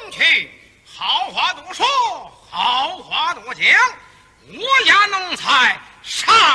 去，好话多说，好话多讲，我家奴才上